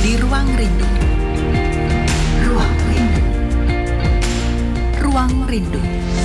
Di Ruang Rindu. Ruang Rindu. Ruang Rindu.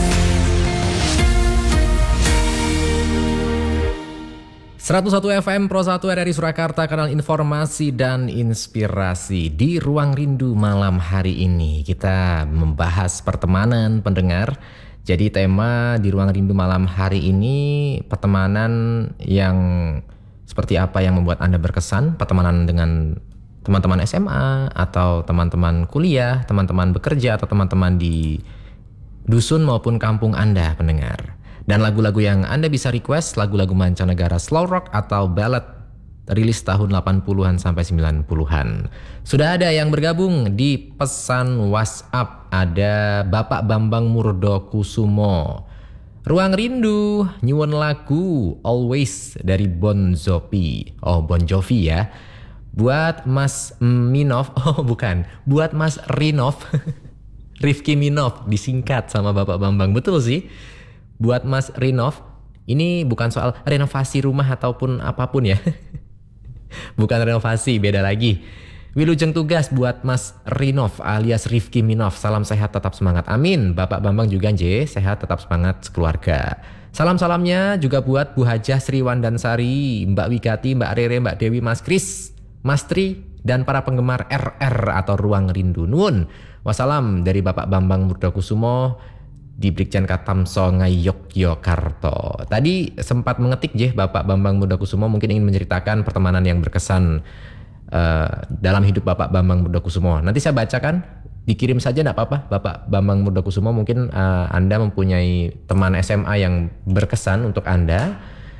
...101 FM Pro 1 RRI Surakarta, kanal informasi dan inspirasi. Di Ruang Rindu malam hari ini kita membahas pertemanan pendengar. Jadi tema di Ruang Rindu malam hari ini pertemanan yang seperti apa yang membuat Anda berkesan. Pertemanan dengan teman-teman SMA atau teman-teman kuliah, teman-teman bekerja atau teman-teman di dusun maupun kampung Anda pendengar. Dan lagu-lagu yang Anda bisa request, lagu-lagu mancanegara slow rock atau ballad rilis tahun 80-an sampai 90-an. Sudah ada yang bergabung di pesan WhatsApp. Ada Bapak Bambang Murdokusumo. Ruang Rindu, nyuwun lagu Always dari Bon Jovi. Oh, Bon Jovi ya. Buat Mas Minov, oh bukan, buat Mas Rinov. Rifki Minov disingkat sama Bapak Bambang, betul sih. Buat Mas Rinov, ini bukan soal renovasi rumah ataupun apapun ya. Bukan renovasi, beda lagi. Wilujeng tugas buat Mas Rinov alias Rifki Minov. Salam sehat, tetap semangat. Amin. Bapak Bambang juga sehat, tetap semangat sekeluarga. Salam-salamnya juga buat Bu Hajah Sri Wandansari, Mbak Wigati, Mbak Rere, Mbak Dewi, Mas Kris, Mas Tri, dan para penggemar RR atau Ruang Rindu. Nuwun. Wassalam dari Bapak Bambang Murdokusumo di Brigjen Katamso Yogyakarta. Tadi sempat mengetik Bapak Bambang Murdokusumo mungkin ingin menceritakan pertemanan yang berkesan dalam hidup Bapak Bambang Murdokusumo. Nanti saya bacakan, dikirim saja enggak apa-apa. Bapak Bambang Murdokusumo, mungkin Anda mempunyai teman SMA yang berkesan untuk Anda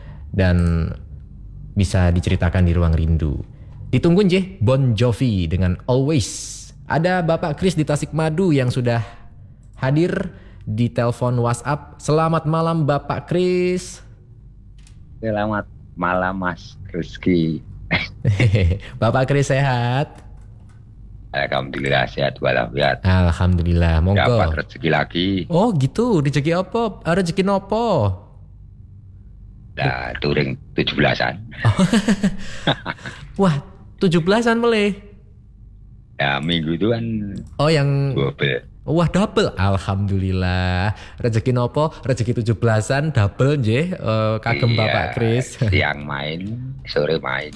dan bisa diceritakan di Ruang Rindu. Ditunggu Bon Jovi dengan Always. Ada Bapak Kris di Tasikmadu yang sudah hadir di telepon WhatsApp. Selamat malam Bapak Kris. Selamat malam Mas Rizky. Bapak Kris sehat? Alhamdulillah sehat walafiat. Alhamdulillah, monggo. Dapat rezeki lagi. Oh gitu, rezeki apa? Rezeki nopo? Nah, touring 17-an. Wah, 17-an meleh. Ya, minggu itu kan. Oh, yang double. Wah, double. Alhamdulillah. Rezeki nopo? Rezeki 17-an double kagem iya, Bapak Kris. Siang main, sore main.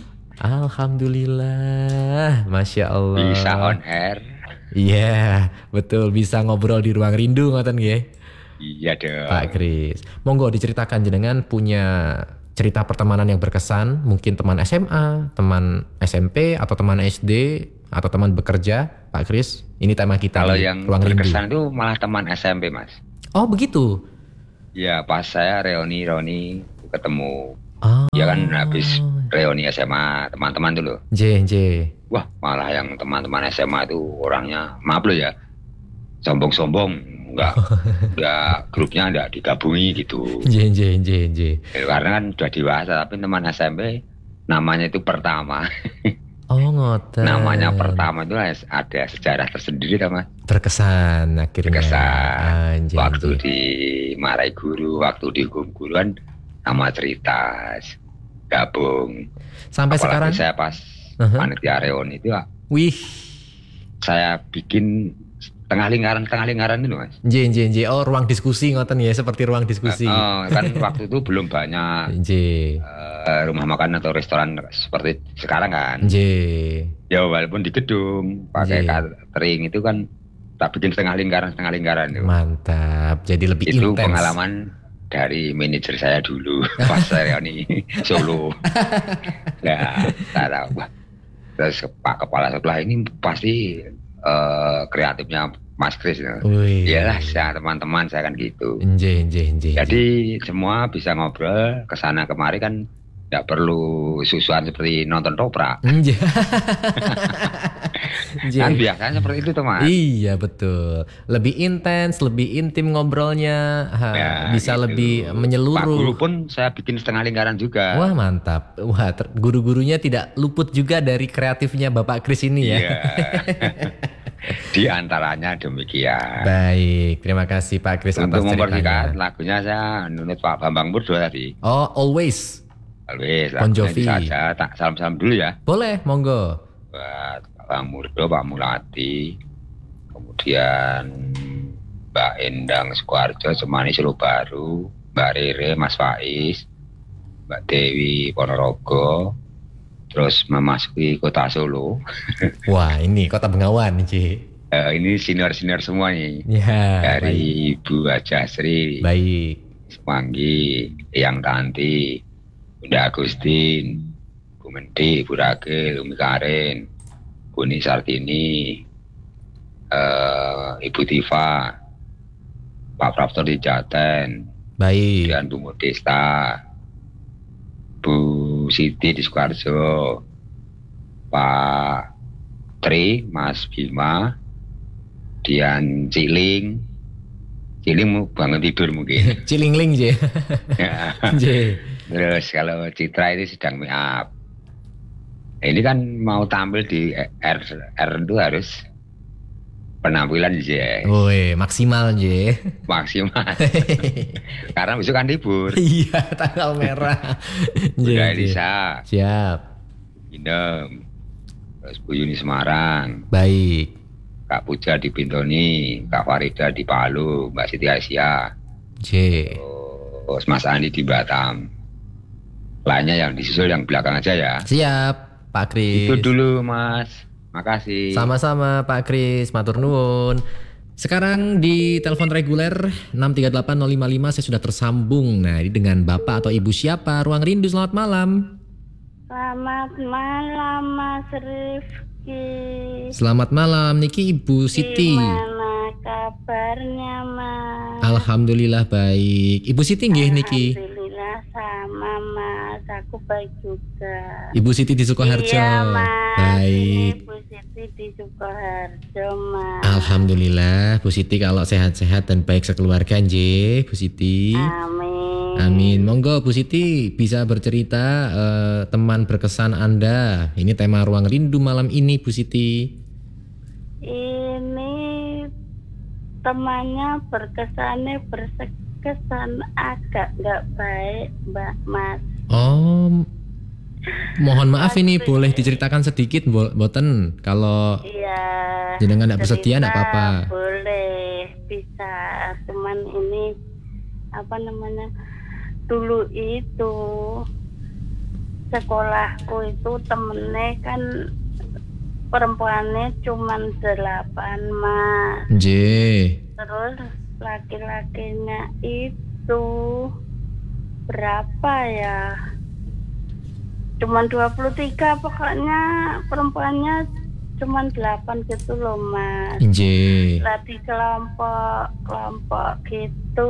Alhamdulillah. Masya Allah. Bisa on air. Iya, betul, bisa ngobrol di Ruang Rindu ngoten nggih. Iya dong. Pak Kris. Monggo diceritakan jenengan punya cerita pertemanan yang berkesan, mungkin teman SMA, teman SMP atau teman SD atau teman bekerja, Pak Kris. Ini tema kita. Kalau yang Ruang berkesan Rindu. itu malah teman SMP, Mas. Oh, begitu. Ya, pas saya reuni ketemu. Oh. Ya kan habis reuni SMA teman-teman tuh loh. Wah, malah yang teman-teman SMA itu orangnya, maaf loh ya, sombong-sombong. Enggak grupnya enggak digabungi gitu. Karena kan udah dewasa, tapi teman SMP namanya itu pertama. Oh, ngoten. Namanya pertama itu ada sejarah tersendiri sama. Berkesan akhirnya. Berkesan. Waktu dimarahi guru, waktu dihukum guru kan nama cerita gabung. Sampai apalagi sekarang saya pas panitia reuni itu, wih, saya bikin tengah lingkaran itu, Mas. Oh, ruang diskusi ngoten ya, seperti ruang diskusi. Kan waktu itu belum banyak rumah makan atau restoran seperti sekarang kan. Ya walaupun di gedung pakai catering itu kan tak bikin setengah lingkaran itu. Mantap. Jadi lebih intens. Itu pengalaman dari manajer saya dulu pas saya ini Solo. Nah, terus Pak Kepala Sekolah ini pasti kreatifnya Mas Kris. Iyalah, teman-teman saya kan gitu. Jadi semua bisa ngobrol kesana kemari kan, nggak perlu susuan seperti nonton toprak. Kan biasanya seperti itu tuh, Mas. Iya betul. Lebih intens, lebih intim ngobrolnya, bisa gitu. Lebih menyeluruh. Pak guru pun saya bikin setengah lingkaran juga. Wah mantap. Wah, guru-gurunya tidak luput juga dari kreatifnya Bapak Kris ini ya. Iya. Di antaranya demikian. Baik, terima kasih Pak Kris atas ceritanya. Untuk mempersingkat, lagunya saya nunut Pak Bambang Murdo tadi. Oh, Always. Always. Bon Jovi. Saja, salam-salam dulu ya. Boleh, monggo. Buat Bang Murdo, Pak Mulati, kemudian Mbak Endang Sukoharjo, Semani Solo Baru, Mbak Rere, Mas Faiz, Mbak Dewi Ponorogo, terus memasuki kota Solo. Wah, ini Kota Bengawan, Ci. Ini senior-senior semua nih. Ya, Dari Bu Ajasri, baik. Semanggi, Yang Tanti, Bunda Agustin, Bu Menti, Bu Ragil, Umi Karen, Bu Nisartini, Ibu Tifa, Pak Praptor di Jaten, Baik. kemudian Bu Modesta, Bu Siti di Sukoharjo, Pak Tri, Mas Bima, Dian Ciling mau bangun tidur mungkin. Cilingling, Ci. Ya. Ci. Terus kalau Citra ini sedang make up. Ini kan mau tampil di R itu harus penampilan aja Woi, maksimal, Ci. maksimal. Karena besok kan libur. Iya, tanggal merah. Bunda Ci. Elisa, Siap. Inem, terus Bu Yuni Semarang, Baik. Kak Puja di Bintoni, Kak Farida di Palu, Mbak Siti Aisyah, J. terus Mas Andi di Batam. Lainnya yang disusul yang belakang aja ya. Siap, Pak Kris. Itu dulu Mas. Makasih. Sama-sama Pak Kris, matur nuwun. Sekarang di telepon reguler 6380555 saya sudah tersambung. Nah, ini dengan Bapak atau Ibu siapa? Ruang Rindu, selamat malam. Selamat malam Mas Rifki. Selamat malam, Niki Ibu Siti. Gimana kabarnya Mas? Alhamdulillah baik. Ibu Siti nggih niki? Alhamdulillah sama Mas, aku baik juga. Ibu Siti di Sukoharjo. Iya Mas, Baik. Ibu Siti di Sukoharjo Mas. Alhamdulillah Bu Siti kalau sehat-sehat dan baik sekeluarga nggih, Bu Siti. Amin. Amin. Monggo Bu Siti bisa bercerita teman berkesan Anda. Ini tema Ruang Rindu malam ini Bu Siti. Ini temannya berkesan agak nggak baik Mbak Mas. Oh, mohon maaf ini boleh diceritakan sedikit mboten kalau Iya. jenengan nggak bersedia nggak cerita apa-apa. Boleh, bisa. Cuman ini apa namanya? Dulu itu sekolahku itu temennya kan perempuannya cuman 8 Mas. J. Terus laki-lakinya itu berapa ya? Cuman 23, pokoknya perempuannya cuman 8 gitu loh Mas. J. Lagi kelompok gitu.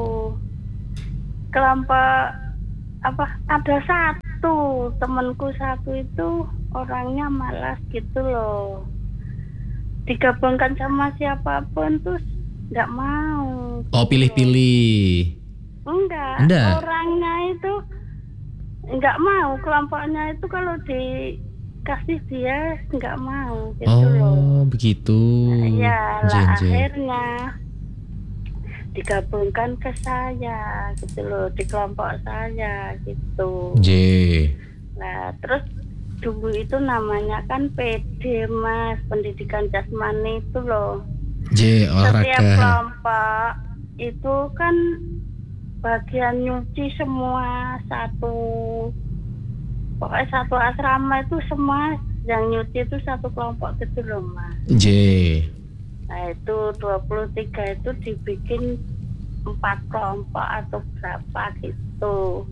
Kelompok apa? Ada satu temanku satu itu orangnya malas gitu loh. Digabungkan sama siapapun terus nggak mau. Oh, pilih-pilih. Enggak. Orangnya itu nggak mau, kelompoknya itu kalau dikasih dia nggak mau gitu loh. Oh, begitu. Ya J, lah, J. akhirnya digabungkan ke saya gitu loh, di kelompok saya gitu. J. Nah terus dulu itu namanya kan PD Mas, pendidikan jasmani itu loh. J, Setiap olahraga. kelompok itu kan bagian nyuci semua pokoknya satu asrama itu semua yang nyuci itu satu kelompok gitu loh Mas. J. Nah itu 23 itu dibikin 4 kelompok atau berapa gitu.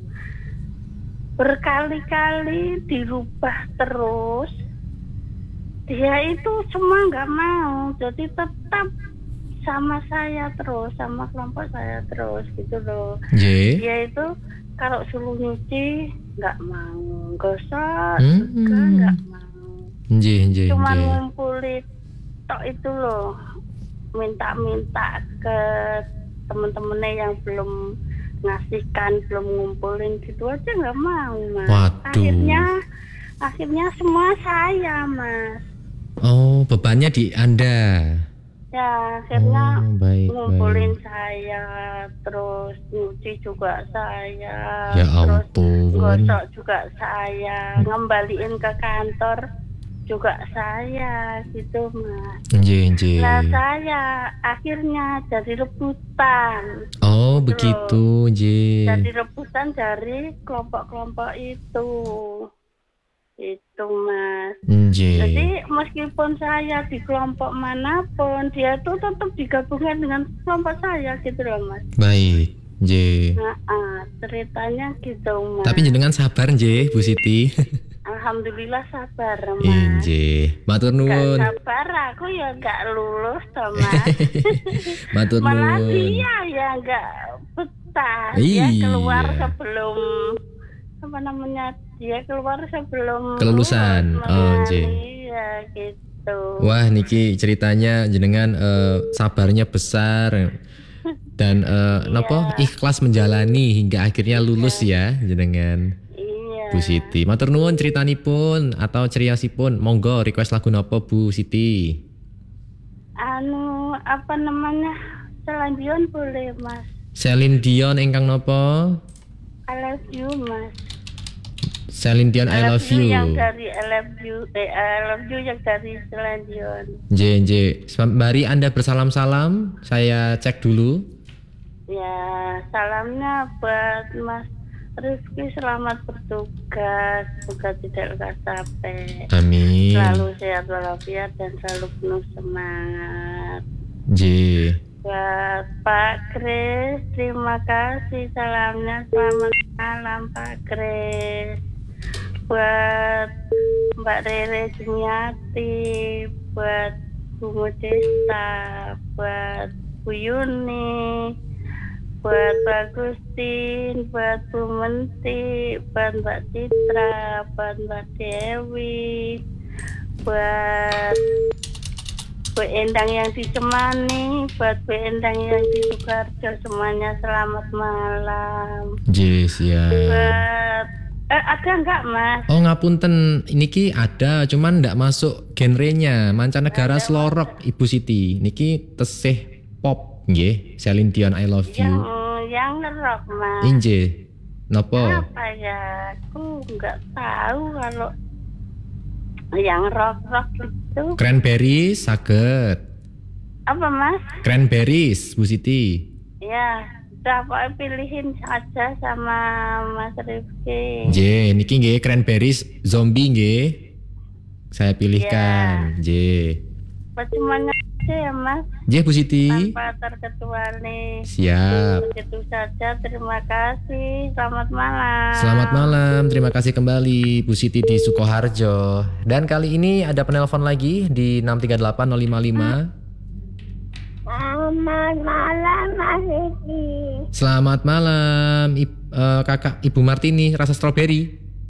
Berkali-kali dirubah terus. Dia itu semua nggak mau, jadi tetap sama saya terus, sama kelompok saya terus gitu loh. J. Dia itu kalau suruh nyuci nggak mau, gosok juga nggak mau. J, J, Cuma J. ngumpulin tok itu loh, minta-minta ke temen-temennya yang belum ngasihkan, belum ngumpulin gitu aja nggak mau Mas. Waduh. Akhirnya semua saya Mas. Oh, bebannya di Anda. Ya akhirnya baik, ngumpulin baik. saya, terus nyuci juga saya, Ya terus ampun. gosok juga saya, ngembaliin ke kantor juga saya gitu Mas. Nggih. Nah saya akhirnya jadi rebutan. Oh, begitu, nggih. Jadi rebutan dari kelompok-kelompok itu Mas. Nggih. Jadi meskipun saya di kelompok manapun, dia tuh tetap digabungkan dengan kelompok saya gitu loh Mas. Baik, nggih. Nah, ceritanya gitu Mas. Tapi jenengan sabar nggih, Bu Siti. Alhamdulillah sabar Mas. Nggih. Matur Gak nuwun. sabar aku ya gak lulus toh Mas. Matur Malah nuwun. dia ya gak betah. Dia Iya. keluar sebelum apa namanya? Dia keluar sebelum Kelulusan. lulus, Oh, Mas. nggih. Iya gitu. Wah, niki ceritanya jenengan sabarnya besar dan napa ikhlas menjalani hingga akhirnya lulus ya jenengan. Iya. Bu Siti. Matur nuwun critanipun atau ceriosipun. Monggo request lagu napa Bu Siti? Apa namanya? Selanjutnya boleh Mas. Celine Dion ingkang napa? I love you Mas. Celine Dion I love you. Yang dari I love you yang dari Selanjutnya. Nggih. Sembari Anda bersalam-salam, saya cek dulu. Ya, salamnya buat Mas Rizky, selamat bertugas, semoga tidak lekas capek, Amin. selalu sehat walafiat dan selalu penuh semangat. Nggih. Buat Pak Kris, terima kasih salamnya, selamat malam Pak Kris. Buat Mbak Rere Jumiati, buat Bu Modesta, buat Bu Yuni, buat Pak Gustin, buat Bu Menti, buat Mbak Citra, buat Mbak Dewi, buat Bu Endang yang di Cemani, buat Bu Endang yang di Sukarjo, semuanya selamat malam. Nggih, siap. Buat ada enggak Mas? Oh ngapunten, niki ada, cuman ndak masuk genrenya mancanegara slorok Ibu Siti. Niki tesih pop, nggih. Celine Dion I love you. Yang rock Mas. Inje. Napa? Apa ya? Aku nggak tahu kalau yang rock itu. Cranberries saged. Apa Mas? Cranberries Bu Siti. Ya, udah pilihin saja sama Mas Rifki. Nggih, niki nggih Cranberries Zombie nggih. Saya pilihkan. Nggih. Percumanya aja ya Mas, Nggih Bu Siti. tanpa terkecuali. Siap. Begitu saja, terima kasih. Selamat malam. Selamat malam, terima kasih kembali Bu Siti di Sukoharjo. Dan kali ini ada penelpon lagi di 638055. Selamat malam Mas Rifki. Selamat malam Kakak Ibu Martini rasa stroberi.